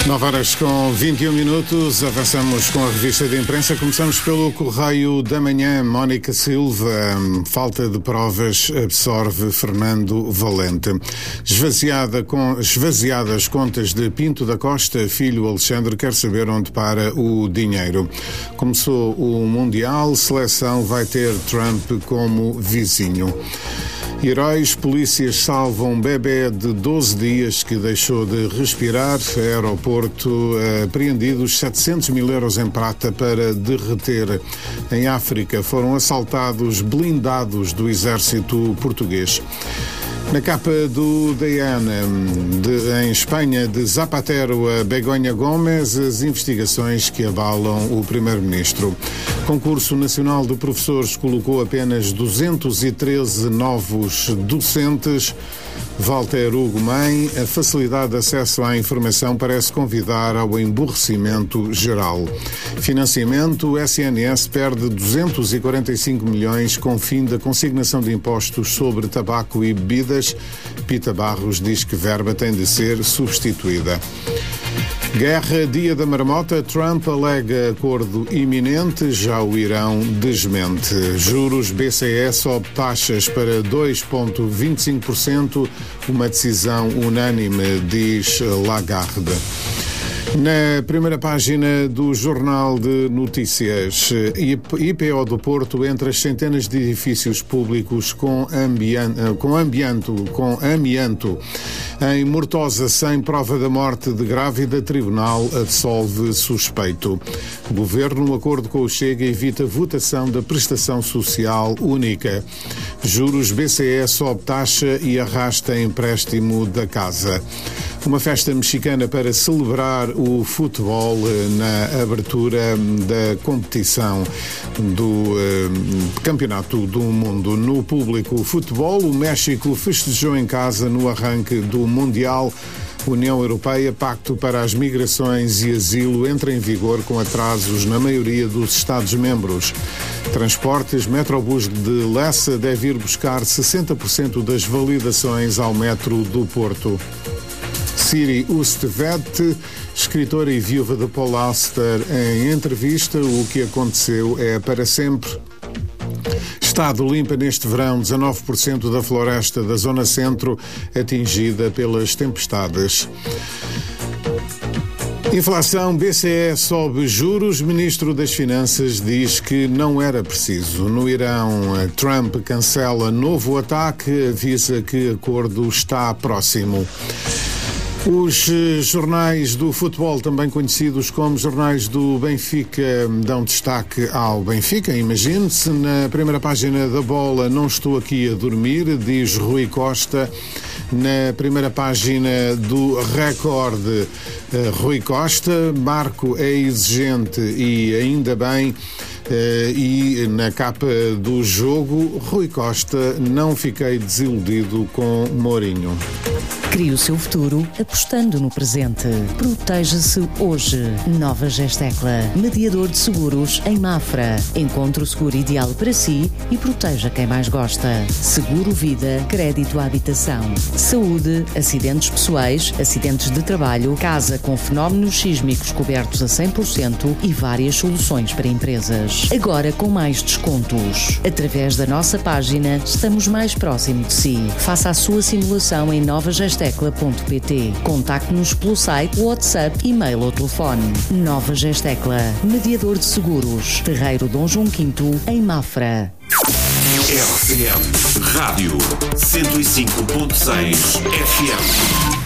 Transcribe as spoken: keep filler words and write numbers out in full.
nove horas com vinte e um minutos, avançamos com a revista de imprensa. Começamos pelo Correio da Manhã. Mónica Silva, falta de provas absorve Fernando Valente. Esvaziada com, esvaziadas contas de Pinto da Costa, filho Alexandre quer saber onde para o dinheiro. Começou o Mundial, seleção vai ter Trump como vizinho. Heróis, polícias salvam um bebê de doze dias que deixou de respirar. Aeroporto apreendidos setecentos mil euros em prata para derreter. Em África foram assaltados blindados do exército português. Na capa do D N, de, em Espanha, de Zapatero a Begoña Gómez, as investigações que abalam o primeiro-ministro. Concurso Nacional de Professores colocou apenas duzentos e treze novos docentes. Walter Hugo Mãe, a facilidade de acesso à informação parece convidar ao emburrecimento geral. Financiamento, o S N S perde duzentos e quarenta e cinco milhões com fim da consignação de impostos sobre tabaco e bebidas. Pita Barros diz que verba tem de ser substituída. Guerra, dia da marmota, Trump alega acordo iminente, já o Irão desmente. Juros, B C E sobe taxas para dois vírgula vinte e cinco por cento, uma decisão unânime, diz Lagarde. Na primeira página do Jornal de Notícias, I P O do Porto entre as centenas de edifícios públicos com, ambian- com, amianto, com amianto. Em Mortosa, sem prova da morte de grávida, tribunal absolve suspeito. Governo, acordo com o Chega, evita votação da prestação social única. Juros, B C E sobe taxa e arrasta empréstimo da casa. Uma festa mexicana para celebrar o futebol na abertura da competição do eh, Campeonato do Mundo. No público futebol, o México festejou em casa no arranque do Mundial. União Europeia, pacto para as migrações e asilo entra em vigor com atrasos na maioria dos Estados-membros. Transportes, Metrobus de Lessa deve ir buscar sessenta por cento das validações ao metro do Porto. Siri Ustvedt, escritora e viúva de Paul Auster, em entrevista, o que aconteceu é para sempre. Estado limpa neste verão, dezanove por cento da floresta da zona centro atingida pelas tempestades. Inflação, B C E sobe juros, Ministro das Finanças diz que não era preciso. No Irão, Trump cancela novo ataque, avisa que acordo está próximo. Os jornais do futebol, também conhecidos como jornais do Benfica, dão destaque ao Benfica. Imagine-se, na primeira página da Bola, não estou aqui a dormir, diz Rui Costa. Na primeira página do Record, Rui Costa, Marco é exigente e ainda bem. Uh, e na capa do jogo, Rui Costa, não fiquei desiludido com Mourinho. Crie o seu futuro apostando no presente. Proteja-se hoje. Nova Gestecla, mediador de seguros em Mafra. Encontre o seguro ideal para si e proteja quem mais gosta. Seguro Vida, crédito à habitação. Saúde, acidentes pessoais, acidentes de trabalho, casa com fenómenos sísmicos cobertos a cem por cento e várias soluções para empresas. Agora com mais descontos. Através da nossa página, estamos mais próximo de si. Faça a sua simulação em nova gestecla ponto pt. Contacte-nos pelo site, WhatsApp, e-mail ou telefone. Nova Gestecla, mediador de seguros. Terreiro Dom João Quinto, em Mafra. R C M Rádio cento e cinco ponto seis F M.